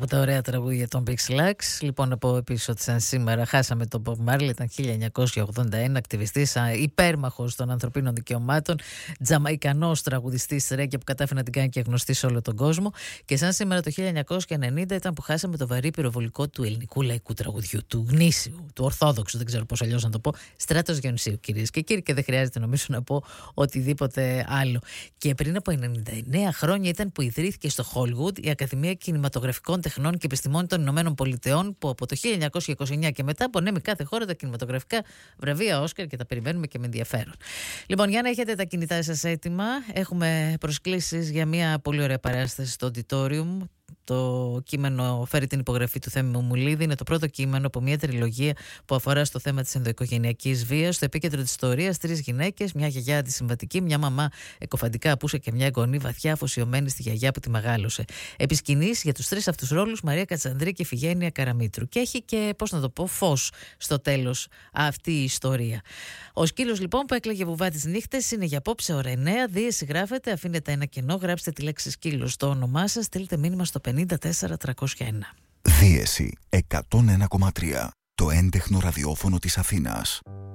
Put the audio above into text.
από τα ωραία τραγούδια των Pixelax. Λοιπόν, να πω επίσης ότι σαν σήμερα χάσαμε τον Bob Marley, ήταν 1981, ακτιβιστής, υπέρμαχος των ανθρωπίνων δικαιωμάτων, τζαμαϊκανός τραγουδιστής ρέγγε που κατάφερε να την κάνει και γνωστή σε όλο τον κόσμο. Και σαν σήμερα το 1990 ήταν που χάσαμε το βαρύ πυροβολικό του ελληνικού λαϊκού τραγουδιού, του γνήσιου, του ορθόδοξου, δεν ξέρω πώς αλλιώς να το πω, Στράτος Διονυσίου, κυρίες και κύριοι, και δεν χρειάζεται νομίζω να πω οτιδήποτε άλλο. Και πριν από 99 χρόνια ήταν που ιδρύθηκε στο Hollywood η Ακαδημία Κινηματογραφικών Τεχνών και Επιστημών των Ηνωμένων Πολιτειών, που από το 1929 και μετά απονέμει κάθε χώρα τα κινηματογραφικά βραβεία Όσκαρ και τα περιμένουμε και με ενδιαφέρον. Λοιπόν, για να έχετε τα κινητά σας έτοιμα, έχουμε προσκλήσεις για μια πολύ ωραία παράσταση στο Auditorium. Το κείμενο φέρει την υπογραφή του Θέμη Μουμουλίδη. Είναι το πρώτο κείμενο από μια τριλογία που αφορά στο θέμα της ενδοοικογενειακής βίας. Στο επίκεντρο της ιστορίας, 3 γυναίκες, μια γιαγιά αντισυμβατική, μια μαμά εκοφαντικά απούσα και μια εγγονή βαθιά αφοσιωμένη στη γιαγιά που τη μεγάλωσε. Επί σκηνής για τους 3 αυτούς ρόλους, Μαρία Κατσανδρή και Φιγένεια Καραμήτρου. Και έχει και, πώς να το πω, φως στο τέλος αυτή η ιστορία. Ο σκύλος λοιπόν που έκλαιγε βουβά τις νύχτες είναι για απόψε ώρα 9. Δίεση γράφετε, αφήνετε ένα κενό, γράψτε τη λέξη σκύλος στο όνομά σας, στείλτε μήνυμα στο 54301. Δίεση 101,3. Το έντεχνο ραδιόφωνο της Αθήνας.